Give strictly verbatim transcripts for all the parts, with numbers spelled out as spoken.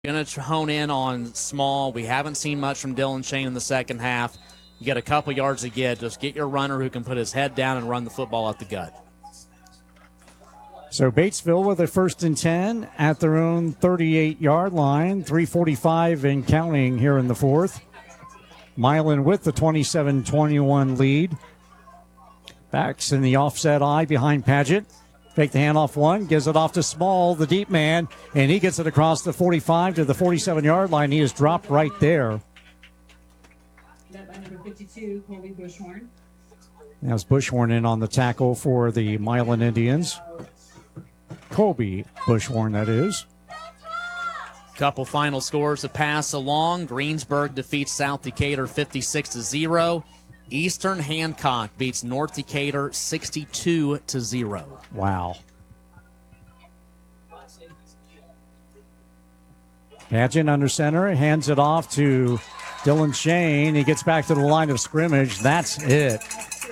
Going to hone in on Small. We haven't seen much from Dylan Shane in the second half. You get a couple yards to get. Just get your runner who can put his head down and run the football out the gut. So Batesville with a first and ten at their own thirty-eight-yard line. three forty-five and counting here in the fourth. Milan with the twenty-seven twenty-one lead. Backs in the offset eye behind Paget. Take the handoff one, gives it off to Small, the deep man, and he gets it across the forty-five to the forty-seven-yard line. He is dropped right there. That by number fifty-two, Colby Bushhorn. That's Bushhorn in on the tackle for the Milan Indians. Colby Bushhorn, that is. Couple final scores to pass along. Greensburg defeats South Decatur fifty-six to zero. Eastern Hancock beats North Decatur sixty-two to zero. Wow. Paget under center, hands it off to Dylan Shane. He gets back to the line of scrimmage. That's it.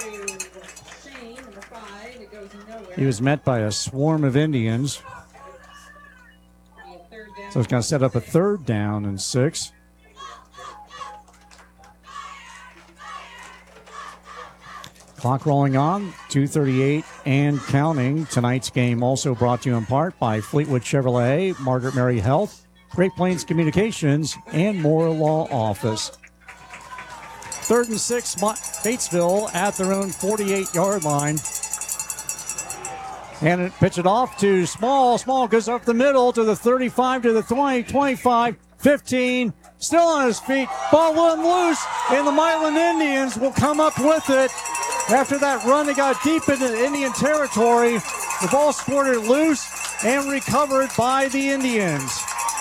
He was met by a swarm of Indians. So it's going to set up a third down and six. Clock rolling on, two thirty-eight and counting. Tonight's game also brought to you in part by Fleetwood Chevrolet, Margaret Mary Health, Great Plains Communications, and Moore Law Office. Third and six, Batesville at their own forty-eight-yard line. And it pitch it off to Small. Small goes up the middle to the thirty-five, to the twenty, twenty-five, fifteen. Still on his feet. Ball went loose, and the Milan Indians will come up with it. After that run, they got deep into Indian territory. The ball squirted loose and recovered by the Indians.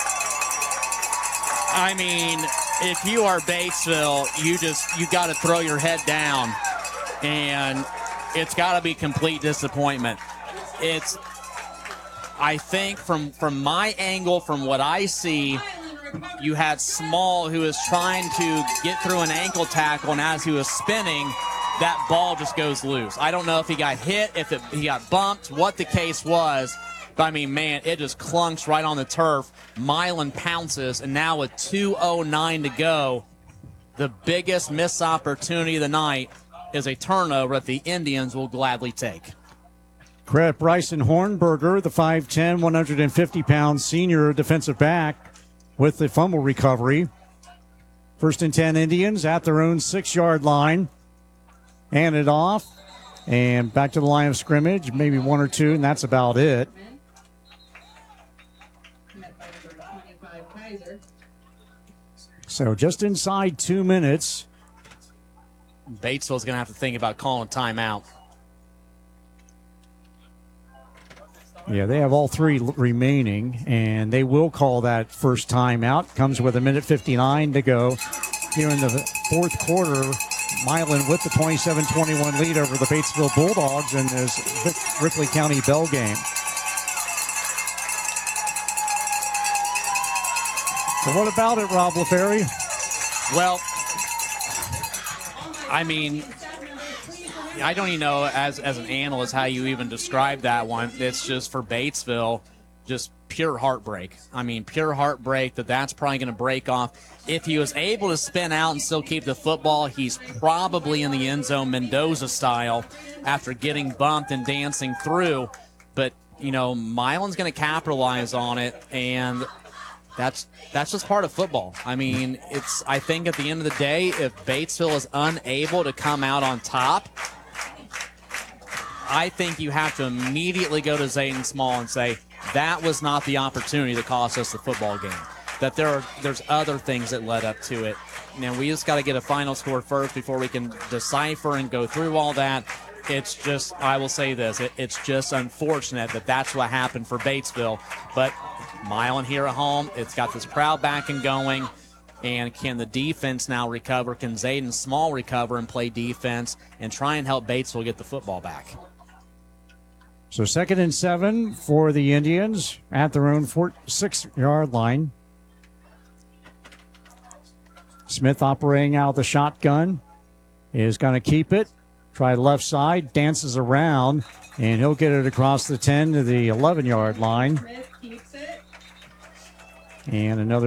I mean, if you are Batesville, you just, you got to throw your head down, and it's got to be complete disappointment. It's, I think from, from my angle, from what I see, you had Small who was trying to get through an ankle tackle, and as he was spinning, that ball just goes loose. I don't know if he got hit, if it, he got bumped, what the case was. But, I mean, man, it just clunks right on the turf. Milan pounces, and now with two oh nine to go, the biggest missed opportunity of the night is a turnover that the Indians will gladly take. Credit Bryson Hornberger, the five ten, one hundred fifty pound senior defensive back, with the fumble recovery. First and ten Indians at their own six-yard line. Hand it off, and back to the line of scrimmage, maybe one or two, and that's about it. So just inside two minutes. Batesville's going to have to think about calling a timeout. Yeah, they have all three remaining, and they will call that first timeout. Comes with a minute fifty-nine to go here in the fourth quarter. Milan with the twenty-seven twenty-one lead over the Batesville Bulldogs in this Ripley County Bell game. So what about it, Rob LaFerry? Well, I mean, I don't even know as, as an analyst how you even describe that one. It's just for Batesville, just pure heartbreak. I mean, pure heartbreak that that's probably going to break off. If he was able to spin out and still keep the football, he's probably in the end zone Mendoza style after getting bumped and dancing through. But, you know, Milan's going to capitalize on it, and that's that's just part of football. I mean, it's I think at the end of the day, if Batesville is unable to come out on top, I think you have to immediately go to Zayden Small and say, that was not the opportunity that cost us the football game. That there are there's other things that led up to it. And we just got to get a final score first before we can decipher and go through all that. It's just, I will say this, it, it's just unfortunate that that's what happened for Batesville. But Milan here at home, it's got this crowd back and going. And can the defense now recover? Can Zayden Small recover and play defense and try and help Batesville get the football back? So second and seven for the Indians at their own four, six-yard line. Smith operating out of the shotgun is going to keep it. Try left side, dances around, and he'll get it across the ten to the eleven-yard line. Smith keeps it. And another